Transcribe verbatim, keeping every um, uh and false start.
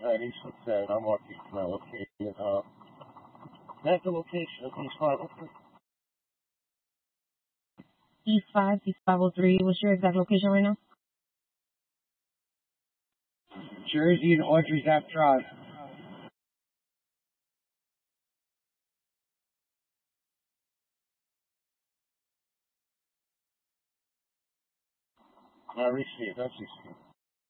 At East ten, I'm marking my location. Uh, that's the location of East five oh three. East five, East five oh three. What's your exact location right now? Jersey and Audrey's Ave Drive. I received. That's received.